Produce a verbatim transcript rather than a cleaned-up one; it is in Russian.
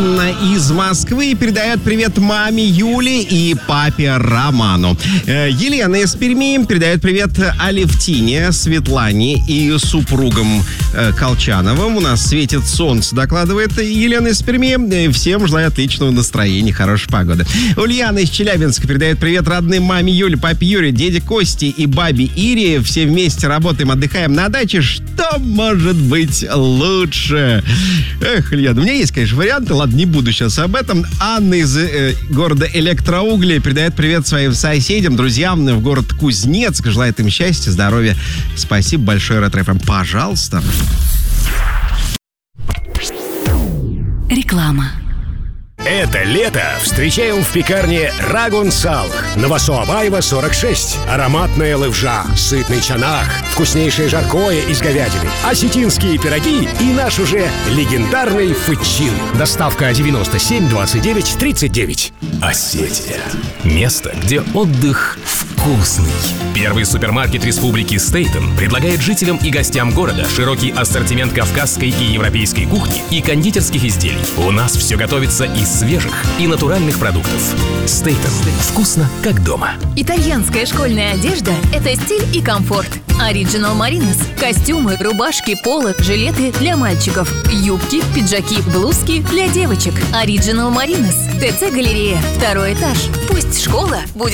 Анна из Москвы передает привет маме Юле и папе Роману. Елена из Перми передает привет Алевтине, Светлане и супругам Колчановым. У нас светит солнце, докладывает Елена из Перми. Всем желаю отличного настроения, хорошей погоды. Ульяна из Челябинска передает привет родной маме Юле, папе Юре, деде Косте и бабе Ире. Все вместе работаем, отдыхаем на даче. Что может быть лучше? Эх, Ульяна, у меня есть, конечно, варианты. Ладно, не буду сейчас об этом. Анна из э, города Электроугли передает привет своим соседям, друзьям в город Кузнецк. Желает им счастья, здоровья. Спасибо большое, Ретро-ФМ. Пожалуйста. Реклама. Это лето встречаем в пекарне Рагун Сал. Новосоабаева, сорок шесть. Ароматная левжа, сытный чанах, вкуснейшее жаркое из говядины, осетинские пироги и наш уже легендарный фычин. Доставка девяносто семь двадцать девять тридцать девять. Осетия. Место, где отдых вкусный. Первый супермаркет республики Стейтен предлагает жителям и гостям города широкий ассортимент кавказской и европейской кухни и кондитерских изделий. У нас все готовится из свежих и натуральных продуктов. Стейтен. Вкусно, как дома. Итальянская школьная одежда – это стиль и комфорт. Original Marinas – костюмы, рубашки, поло, жилеты для мальчиков, юбки, пиджаки, блузки для девочек. Original Marinas. ТЦ «Галерея». Второй этаж. Пусть школа будет